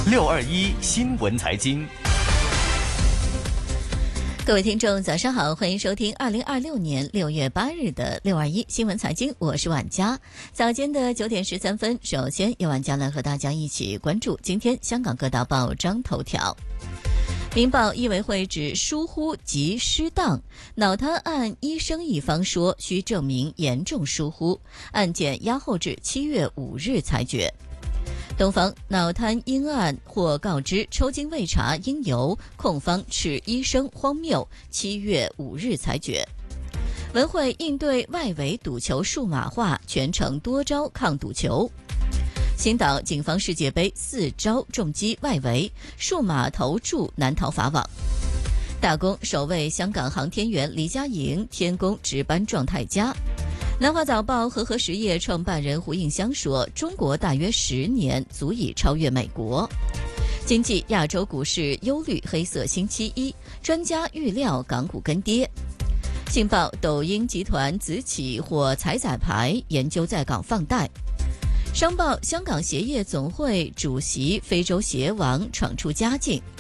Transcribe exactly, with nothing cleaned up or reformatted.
六二一新闻财经。 各位听众早上好，欢迎收听二零二六年六月八日的六二一新闻财经，我是婉佳。早间的九点十三分，首先由婉佳来和大家一起关注今天香港各大报章头条。明报医委会指疏忽及失当，脑瘫案医生一方说需证明严重疏忽，案件押后至七月五日裁决。东方脑瘫因案或告知抽筋未查应由，控方斥医生荒谬，七月五日裁决。文汇应对外围赌球数码化，全程多招抗赌球。新岛警方世界杯四招重击外围，数码投注难逃法网。大公首位香港航天员黎佳莹天宫值班状态佳。南华早报和合实业创办人胡应湘说，中国大约十年足以超越美国。经济亚洲股市忧虑黑色星期一，专家预料港股跟跌。信报抖音集团子企或财仔牌研究在港放贷。商报香港鞋业总会主席非洲鞋王闯出佳境。